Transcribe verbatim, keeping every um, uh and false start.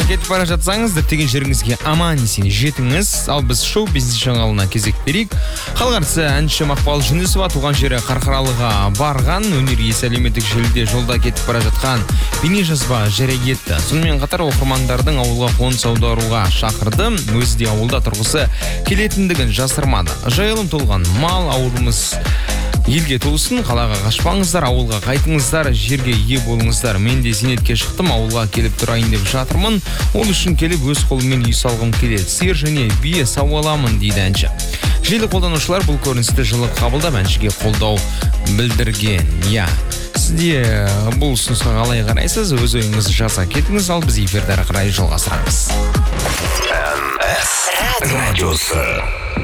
кетіп бара жатсаңыз, діттеген жеріңізге аман есен жетіңіз. Ал біз шоу-бизнес жаңалығына кезек берейік. Халық әртісі әнші Мақпал Жүнісова туған жері Қарқаралыға барған, өнер иесі әлеуметтік желіде жолда кетіп бара жатқан бейнежазба жария етті. Сонымен қатар оқырмандардың ауылға қоныс аударуға шақырды. Өзі де ауылда тұрғысы келетіндігін жасырмады. Жайылым толған мал, ауылымыз елге толсын, қалаға қашпаңыздар, ауылға қайтыңыздар, жерге ие болыңыздар. Мен де зейнетке шықтым, ауылға келіп тұрайын деп жатырмын. Ол үшін келіп өз қолыммен үй салғым келеді. Сиыр және бие сауа аламын, дейді әнші. Желі қолданушылар бұл көріністі жылы қабылдап әншіге қолдау білдірген. Я, сізде бұл ұсынысқа қалай қарайсыз? Өз ойыңызды жаза кетіңіз, ал біз эфирді әрі қарай жалғастырамыз. радиосы